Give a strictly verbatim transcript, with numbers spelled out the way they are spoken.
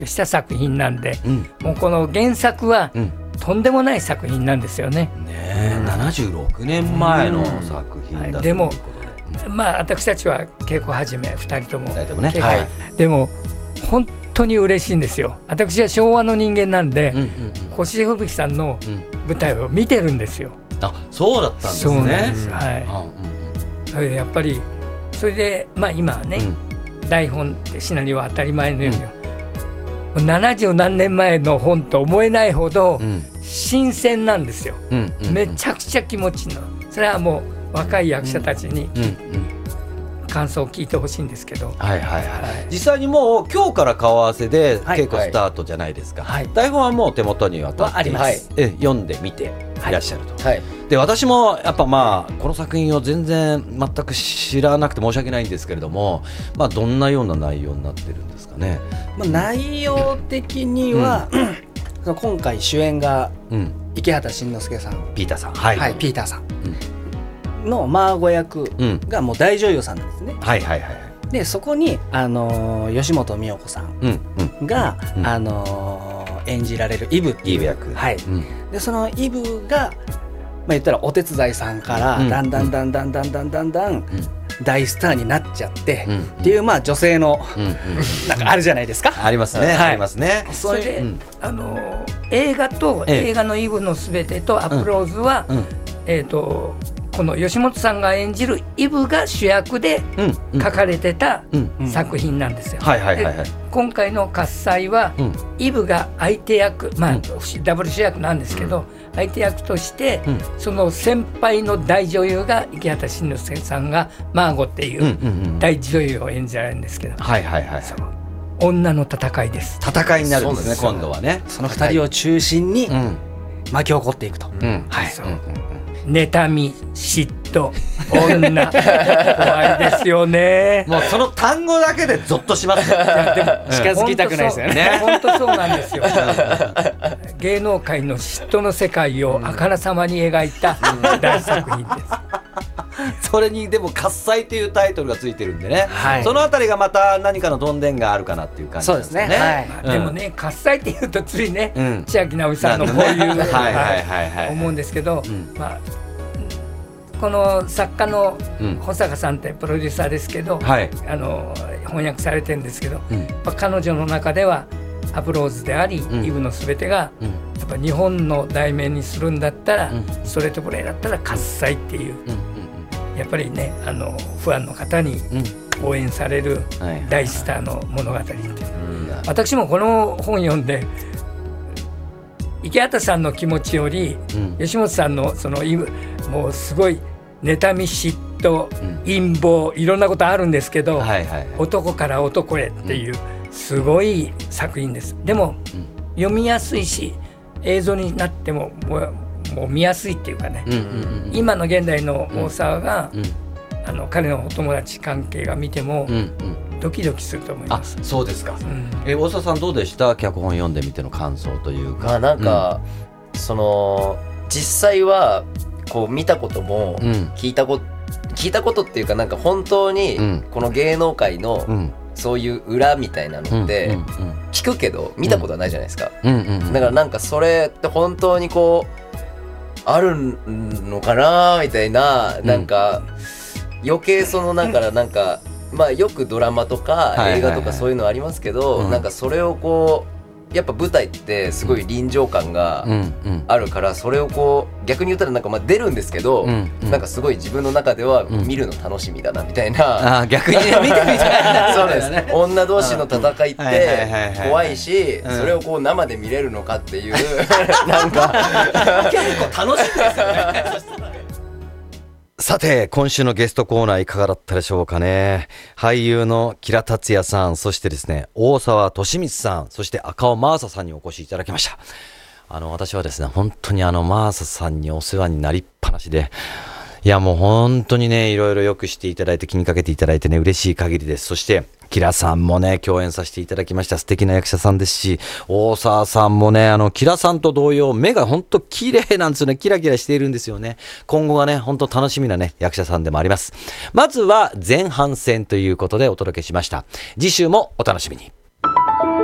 した作品なんで、 うん、 もうこの原作は、うん、とんでもない作品なんですよね。 ねえ、ななじゅうろくねんまえの作品だ、うん、はい、 でも、まあ、私たちは稽古始めふたりとも、 ともね、 はい、でも本当に嬉しいんですよ。私は昭和の人間なんで、うんうんうん、越路吹雪さんの舞台を見てるんですよ。 うん、あ、そうだったんですね。 そうなんです、はい、うん、それでやっぱりそれで、まあ、今はね、うん、台本ってシナリオは当たり前のように、うん、ななじゅうなんねんまえの本と思えないほど新鮮なんですよ、うんうんうん、めちゃくちゃ気持ちいいの。それはもう若い役者たちに感想を聞いてほしいんですけど、うんうん、 はいはいはい、はい、実際にもう今日から顔合わせで稽古スタートじゃないですか、はいはい、台本はもう手元に渡ってあります、 え読んでみていらっしゃると、はい、で私もやっぱまあこの作品を全然全く知らなくて申し訳ないんですけれども、まあ、どんなような内容になってるんですかね。 まあ、内容的には、うん、今回主演が池畑慎之介さん、 ピーターさん、はい、 はい、ピーターさんのマーゴ役がもう大女優さんなんですね、うん、はいはいはい。でそこに、あのー、吉本美代子さんが、うんうん、あのー、演じられるイブっていう役、はい、うん、でそのイブが、まあ、言ったらお手伝いさんから、うん、だんだんだんだんだんだんだんだん、うん、大スターになっちゃって、うん、っていう、まあ、女性の、うん、なんかあるじゃないですか。 ありますね、はい、ありますね。 それで、うん、あのー、映画と、ええ、映画のイブのすべてとアプローズは、うんうん、えーとこの吉本さんが演じるイブが主役で書かれてた作品なんですよ。今回の喝采は、うん、イブが相手役、まあ、うん、ダブル主役なんですけど、うん、相手役として、うん、その先輩の大女優が池畑慎之介さんがマーゴっていう大女優を演じられるんですけど、はいはいはい、女の戦いです。 戦いになるんですね、今度はね。 そのふたりを中心に巻き起こっていくと、うん、はい、そう、うんうん、妬み、嫉妬、女怖いですよね。 もうその単語だけでゾッとしますよ。いやでも近づきたくないですよね。 本当そうなんですよ。芸能界の嫉妬の世界をあからさまに描いた大作品です。 それにでも喝采というタイトルがついてるんでね、はい、そのあたりがまた何かのどんでんがあるかなっていう感じですね。そうですね、はい、 うん、でもね喝采っていうとついね、うん、千秋直美さんのこういう思うんですけど、うん、まあこの作家の保坂さんってプロデューサーですけど、うん、はい、あの翻訳されてるんですけど、うん、まあ、彼女の中ではアプローズであり、うん、イブのすべてが、うん、やっぱ日本の題名にするんだったら、うん、ストレートプレイだったら喝采っていう、うんうん、やっぱりね、あのファンの方に応援される大スターの物語って、うん、私もこの本読んで池畑さんの気持ちより、うん、吉本さんのそのイブもうすごい妬み嫉妬、うん、陰謀いろんなことあるんですけど、はいはいはい、男から男へっていう、うん、すごい作品です。でも、うん、読みやすいし映像になってももう、もう見やすいっていうかね、うんうんうん、今の現代の大沢が、うん、あの彼のお友達関係が見ても、うんうん、ドキドキすると思います。 あ、そうですか、うん、え大沢さんどうでした？脚本読んでみての感想というか。 まあなんか、うん、その実際はこう見たことも聞いたこと、うん、聞いたことっていうかなんか本当にこの芸能界のそういう裏みたいなのって聞くけど見たことはないじゃないですか、うんうんうん、だからなんかそれって本当にこうあるのかなみたいな、なんか余計そのだからなんかまあよくドラマとか映画とかそういうのありますけど、なんかそれをこうやっぱ舞台ってすごい臨場感があるから、それをこう逆に言ったらなんかまあ出るんですけど、なんかすごい自分の中では見るの楽しみだなみたいな、 あ逆に見てみたいなそうですね、女同士の戦いって怖いし、それをこう生で見れるのかっていうなんか結構楽しいですよね。さて今週のゲストコーナーいかがだったでしょうかね。俳優の吉良達也さん、そしてですね大沢寿光さん、そして赤尾真麻さんにお越しいただきました。あの私はですね本当にあの真麻さんにお世話になりっぱなしで、いやもう本当にねいろいろよくしていただいて気にかけていただいてね嬉しい限りです。そしてキラさんもね共演させていただきました。素敵な役者さんですし、大沢さんもねあのキラさんと同様目が本当綺麗なんですよね。キラキラしているんですよね。今後がね本当楽しみなね役者さんでもあります。まずは前半戦ということでお届けしました。次週もお楽しみに。